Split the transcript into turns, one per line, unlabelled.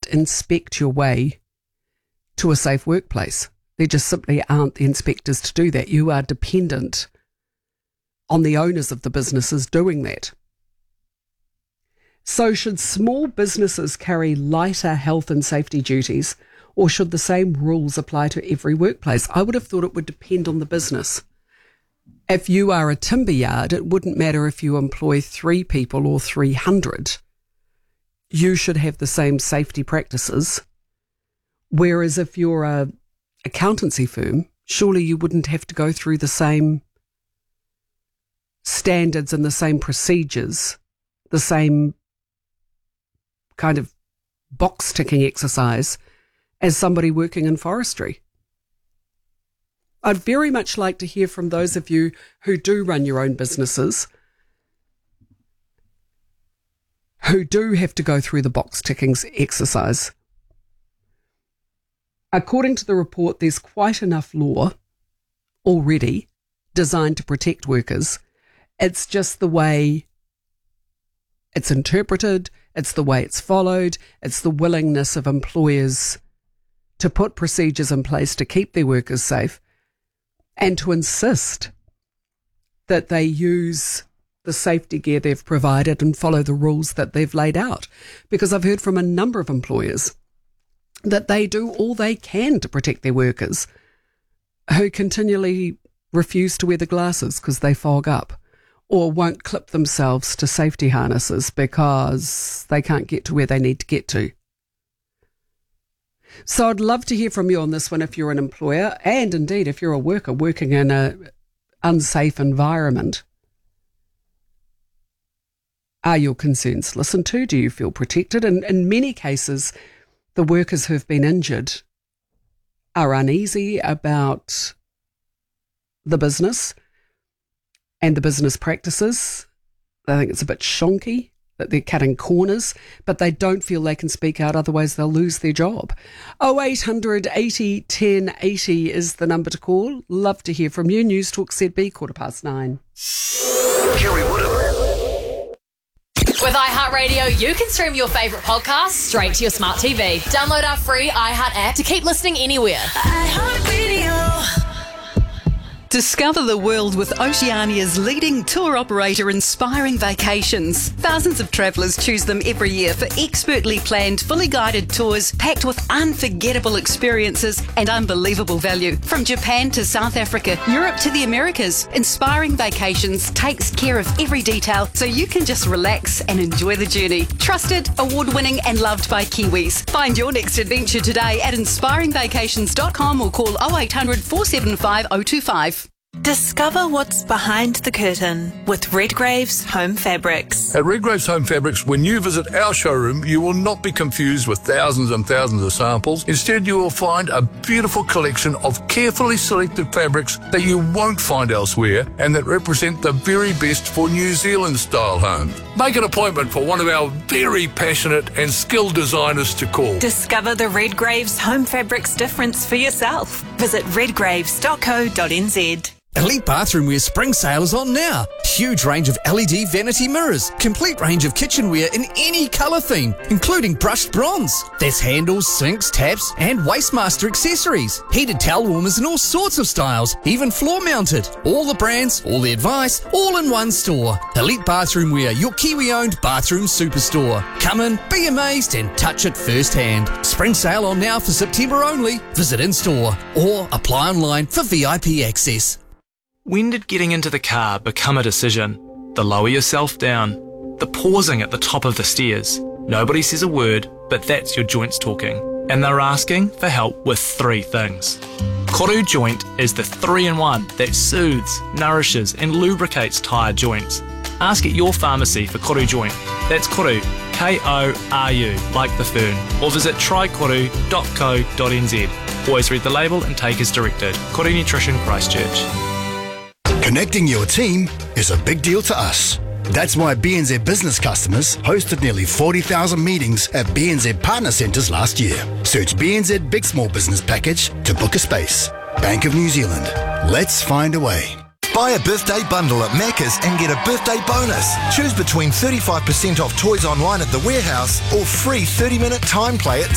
inspect your way to a safe workplace. There just simply aren't the inspectors to do that. You are dependent on the owners of the businesses doing that. So should small businesses carry lighter health and safety duties, or should the same rules apply to every workplace? I would have thought it would depend on the business. If you are a timber yard, it wouldn't matter if you employ 3 people or 300. You should have the same safety practices. Whereas if you're a accountancy firm, surely you wouldn't have to go through the same standards and the same procedures, the same kind of box ticking exercise as somebody working in forestry. I'd very much like to hear from those of you who do run your own businesses, who do have to go through the box ticking exercise. According to the report, there's quite enough law already designed to protect workers. It's just the way it's interpreted, it's the way it's followed, it's the willingness of employers to put procedures in place to keep their workers safe and to insist that they use the safety gear they've provided and follow the rules that they've laid out. Because I've heard from a number of employers that they do all they can to protect their workers who continually refuse to wear the glasses because they fog up, or won't clip themselves to safety harnesses because they can't get to where they need to get to. So I'd love to hear from you on this one if you're an employer, and indeed if you're a worker working in an unsafe environment. Are your concerns listened to? Do you feel protected? And in many cases, the workers who've been injured are uneasy about the business and the business practices. They think it's a bit shonky, that they're cutting corners, but they don't feel they can speak out, otherwise they'll lose their job. 0800 80 10 80 is the number to call. Love to hear from you. News Talk ZB, 9:15.
Kerry Woodham.
With iHeartRadio, you can stream your favourite podcasts straight to your smart TV. Download our free iHeart app to keep listening anywhere.
iHeartRadio. Discover the world with Oceania's leading tour operator, Inspiring Vacations. Thousands of travellers choose them every year for expertly planned, fully guided tours packed with unforgettable experiences and unbelievable value. From Japan to South Africa, Europe to the Americas, Inspiring Vacations takes care of every detail so you can just relax and enjoy the journey. Trusted, award-winning and loved by Kiwis. Find your next adventure today at inspiringvacations.com or call 0800 475 025.
Discover what's behind the curtain with Redgrave's Home Fabrics.
At Redgrave's Home Fabrics, when you visit our showroom, you will not be confused with thousands and thousands of samples. Instead, you will find a beautiful collection of carefully selected fabrics that you won't find elsewhere and that represent the very best for New Zealand-style homes. Make an appointment for one of our very passionate and skilled designers to call.
Discover the Redgrave's Home Fabrics difference for yourself. Visit redgraves.co.nz.
Elite Bathroomware spring sale is on now. Huge range of LED vanity mirrors. Complete range of kitchenware in any colour theme, including brushed bronze. There's handles, sinks, taps and Wastemaster accessories. Heated towel warmers in all sorts of styles, even floor mounted. All the brands, all the advice, all in one store. Elite Bathroomware, your Kiwi-owned bathroom superstore. Come in, be amazed and touch it firsthand. Spring sale on now for September only. Visit in-store or apply online for VIP access.
When did getting into the car become a decision? The lower yourself down, the pausing at the top of the stairs. Nobody says a word, but that's your joints talking. And they're asking for help with 3 things. Koru Joint is the 3-in-1 that soothes, nourishes and lubricates tired joints. Ask at your pharmacy for Koru Joint. That's Koru, K-O-R-U, like the fern. Or visit trykoru.co.nz. Always read the label and take as directed. Koru Nutrition, Christchurch.
Connecting your team is a big deal to us. That's why BNZ business customers hosted nearly 40,000 meetings at BNZ Partner Centres last year. Search BNZ Big Small Business Package to book a space. Bank of New Zealand. Let's find a way.
Buy a birthday bundle at Macca's and get a birthday bonus. Choose between 35% off toys online at the warehouse or free 30-minute time play at